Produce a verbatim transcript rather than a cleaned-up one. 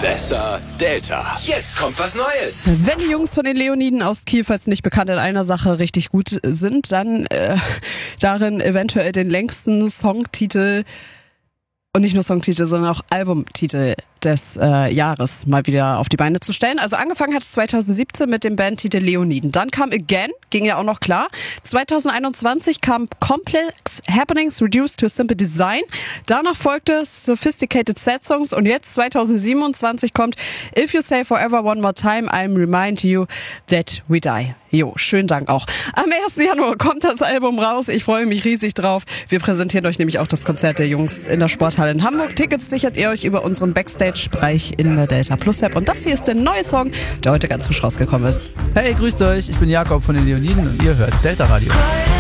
Besser Delta. Jetzt kommt was Neues. Wenn die Jungs von den Leoniden aus Kiel, falls nicht bekannt, in einer Sache richtig gut sind, dann äh, darin eventuell den längsten Songtitel und nicht nur Songtitel, sondern auch Albumtitel des äh, Jahres mal wieder auf die Beine zu stellen. Also angefangen hat es zwanzig siebzehn mit dem Bandtitel Leoniden. Dann kam Again, ging ja auch noch klar. zwanzig einundzwanzig kam Complex Happenings Reduced to a Simple Design. Danach folgte Sophisticated Sad Songs und jetzt zwanzig siebenundzwanzig kommt If You Say Forever One More Time, I'll Remind You That We Die. Jo, schönen Dank auch. Am ersten Januar kommt das Album raus. Ich freue mich riesig drauf. Wir präsentieren euch nämlich auch das Konzert der Jungs in der Sporthalle in Hamburg. Tickets sichert ihr euch über unseren Backstage-Bereich in der Delta Plus App. Und das hier ist der neue Song, der heute ganz frisch rausgekommen ist. Hey, grüßt euch. Ich bin Jakob von den Leoniden und ihr hört Delta Radio.